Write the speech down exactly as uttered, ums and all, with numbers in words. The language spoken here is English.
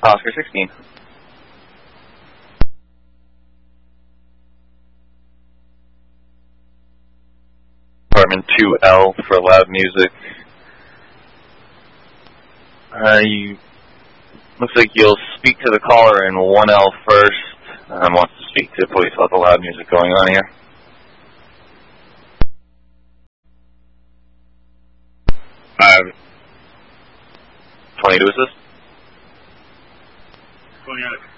Oscar sixteen. Apartment two L for loud music. Uh, you, looks like you'll speak to the caller in one L first. Um, wants to speak to the police about the loud music going on here. Um, twenty-two assist. twenty out.